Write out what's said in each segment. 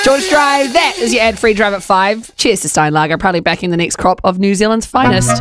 George Drive, that is your ad-free drive at 5. Cheers to Steinlager, proudly backing the next crop of New Zealand's finest.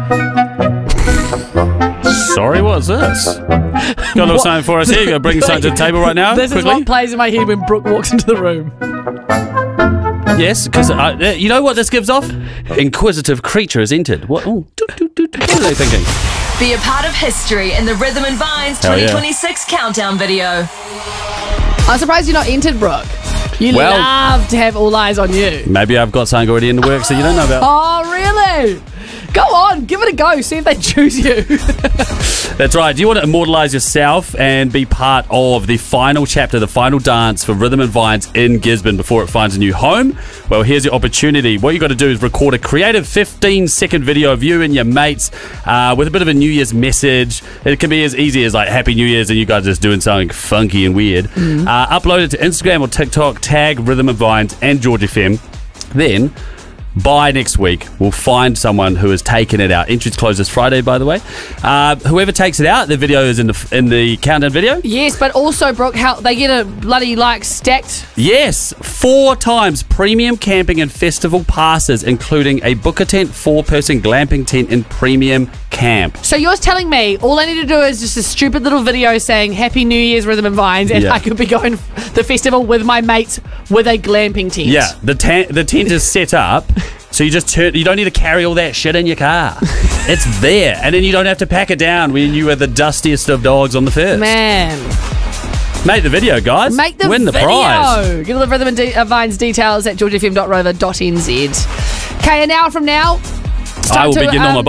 Sorry, what's this? Got a little something for us here. You got to bring something to the table right now. This quickly. is what plays in my head when Brooke walks into the room. Yes, because you know what this gives off? Inquisitive creature has entered. What? Oh, what are they thinking? Be a part of history in the Rhythm and Vines 2026 countdown video. I'm surprised you're not entered, Brooke. You love to have all eyes on you. Maybe I've got something already in the works that you don't know about. Oh, really? Go on, give it a go. See if they choose you. That's right. Do you want to immortalise yourself and be part of the final chapter, the final dance for Rhythm and Vines in Gisborne before it finds a new home? Well, here's your opportunity. What you got to do is record a creative 15-second video of you and your mates with a bit of a New Year's message. It can be as easy as like Happy New Year's and you guys just doing something funky and weird. Upload it to Instagram or TikTok, tag Rhythm and Vines and George FM. Then, by next week, we'll find someone who has taken it out. Entries close this Friday, by the way. Whoever takes it out, the video is in the countdown video. Yes, but also, Brooke, how they get a bloody stacked. Yes, 4 times premium camping and festival passes, including a Booker tent, 4-person glamping tent, and premium camp. So you're telling me all I need to do is just a stupid little video saying Happy New Year's Rhythm and Vines, and I could be going to the festival with my mates with a glamping tent. Yeah, the tent is set up. So you just you don't need to carry all that shit in your car. It's there. And then you don't have to pack it down when you are the dustiest of dogs on the first. Man. Make the video, guys. Make the Win the video. prize. Get all the Rhythm and Vines details at georgefm.rover.nz. Okay, an hour from now, I will be getting on my